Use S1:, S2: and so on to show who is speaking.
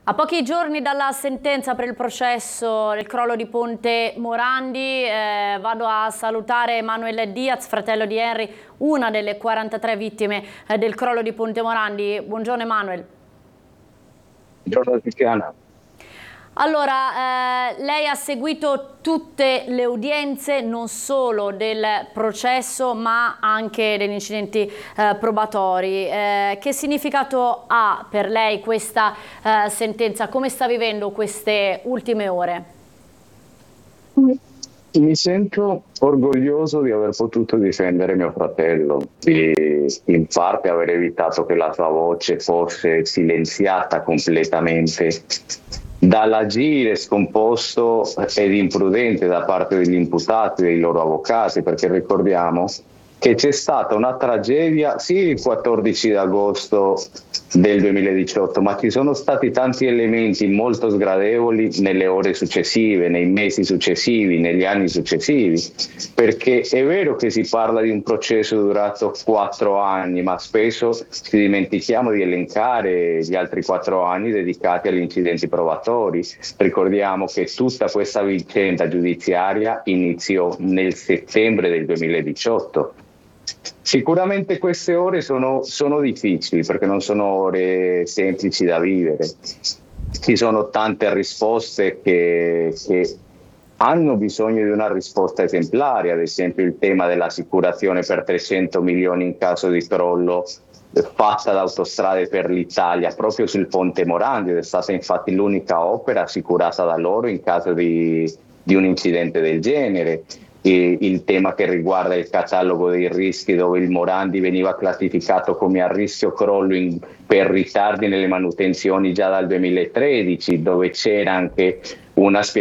S1: A pochi giorni dalla sentenza per il processo del crollo di Ponte Morandi, vado a salutare Manuel Diaz, fratello di Henry, una delle 43 vittime del crollo di Ponte Morandi. Buongiorno Emanuel.
S2: Buongiorno Tiziana.
S1: Allora, lei ha seguito tutte le udienze, non solo del processo ma anche degli incidenti probatori. Che significato ha per lei questa sentenza? Come sta vivendo queste ultime ore?
S2: Mi sento orgoglioso di aver potuto difendere mio fratello, di in parte aver evitato che la sua voce fosse silenziata completamente dall'agire scomposto ed imprudente da parte degli imputati, dei loro avvocati, perché ricordiamo che c'è stata una tragedia sì il 14 agosto del 2018, ma ci sono stati tanti elementi molto sgradevoli nelle ore successive, nei mesi successivi, negli anni successivi, perché è vero che si parla di un processo durato 4 anni, ma spesso ci dimentichiamo di elencare gli altri 4 anni dedicati agli incidenti probatori. Ricordiamo che tutta questa vicenda giudiziaria iniziò nel settembre del 2018. Sicuramente queste ore sono difficili perché non sono ore semplici da vivere. Ci sono tante risposte che hanno bisogno di una risposta esemplare, ad esempio il tema dell'assicurazione per 300 milioni in caso di crollo fatta da Autostrade per l'Italia proprio sul Ponte Morandi, ed è stata infatti l'unica opera assicurata da loro in caso di un incidente del genere. E il tema che riguarda il catalogo dei rischi, dove il Morandi veniva classificato come a rischio crollo per ritardi nelle manutenzioni già dal 2013, dove c'era anche una